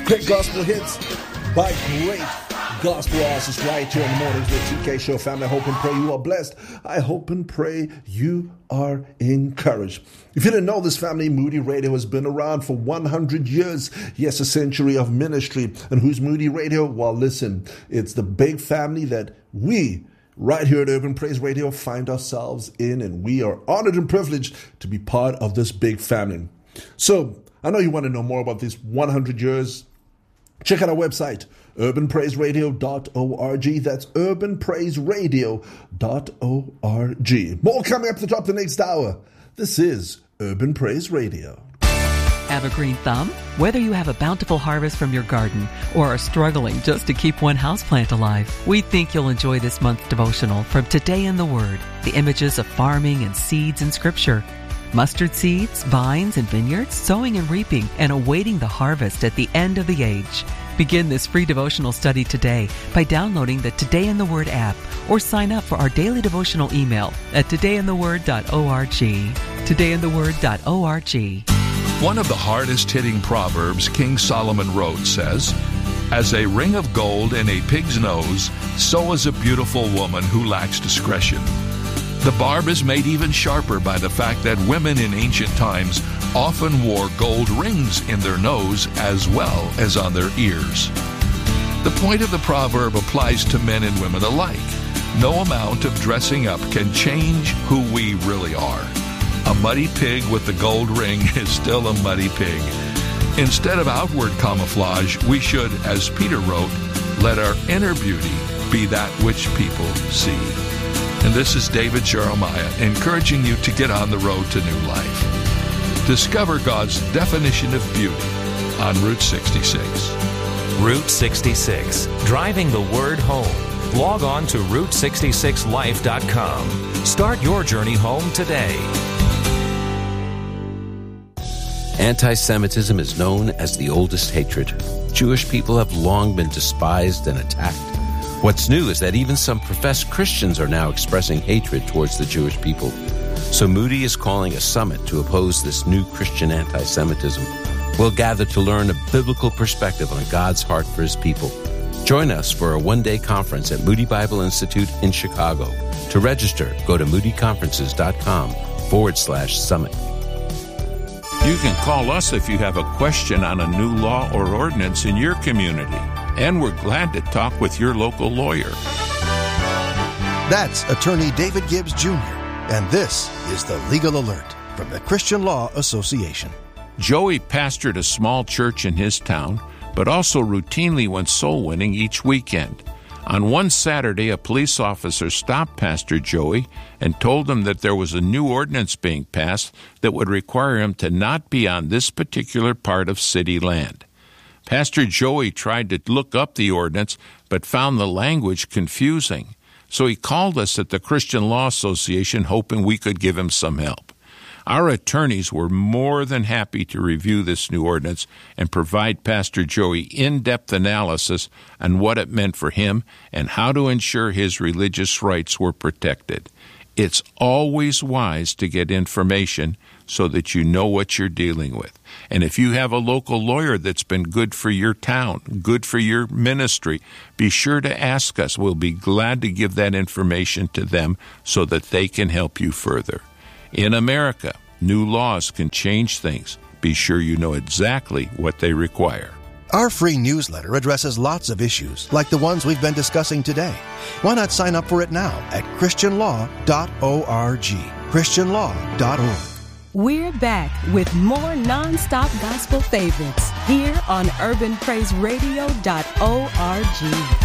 Great gospel hits by great gospel artists right here in the mornings with TK Show. Family, I hope and pray you are blessed. I hope and pray you are encouraged. If you didn't know this, family, Moody Radio has been around for 100 years. Yes, a century of ministry. And who's Moody Radio? Well, listen, it's the big family that we right here at Urban Praise Radio find ourselves in, and we are honored and privileged to be part of this big family. So, I know you want to know more about these 100 years. Check out our website, urbanpraiseradio.org. That's urbanpraiseradio.org. More coming up at the top of the next hour. This is Urban Praise Radio. Have a green thumb? Whether you have a bountiful harvest from your garden or are struggling just to keep one houseplant alive, we think you'll enjoy this month's devotional from Today in the Word, the images of farming and seeds in Scripture. Mustard seeds, vines, and vineyards, sowing and reaping, and awaiting the harvest at the end of the age. Begin this free devotional study today by downloading the Today in the Word app or sign up for our daily devotional email at todayintheword.org. todayintheword.org. One of the hardest-hitting proverbs King Solomon wrote says, "As a ring of gold in a pig's nose, so is a beautiful woman who lacks discretion." The barb is made even sharper by the fact that women in ancient times often wore gold rings in their nose as well as on their ears. The point of the proverb applies to men and women alike. No amount of dressing up can change who we really are. A muddy pig with the gold ring is still a muddy pig. Instead of outward camouflage, we should, as Peter wrote, let our inner beauty be that which people see. And this is David Jeremiah encouraging you to get on the road to new life. Discover God's definition of beauty on Route 66. Route 66, driving the word home. Log on to Route66Life.com. Start your journey home today. Anti-Semitism is known as the oldest hatred. Jewish people have long been despised and attacked. What's new is that even some professed Christians are now expressing hatred towards the Jewish people. So Moody is calling a summit to oppose this new Christian anti-Semitism. We'll gather to learn a biblical perspective on God's heart for his people. Join us for a one-day conference at Moody Bible Institute in Chicago. To register, go to moodyconferences.com/summit. You can call us if you have a question on a new law or ordinance in your community. And we're glad to talk with your local lawyer. That's Attorney David Gibbs Jr., and this is the Legal Alert from the Christian Law Association. Joey pastored a small church in his town, but also routinely went soul winning each weekend. On one Saturday, a police officer stopped Pastor Joey and told him that there was a new ordinance being passed that would require him to not be on this particular part of city land. Pastor Joey tried to look up the ordinance, but found the language confusing. So he called us at the Christian Law Association, hoping we could give him some help. Our attorneys were more than happy to review this new ordinance and provide Pastor Joey in-depth analysis on what it meant for him and how to ensure his religious rights were protected. It's always wise to get information so that you know what you're dealing with. And if you have a local lawyer that's been good for your town, good for your ministry, be sure to ask us. We'll be glad to give that information to them so that they can help you further. In America, new laws can change things. Be sure you know exactly what they require. Our free newsletter addresses lots of issues like the ones we've been discussing today. Why not sign up for it now at christianlaw.org. christianlaw.org. We're back with more non-stop gospel favorites here on urbanpraiseradio.org.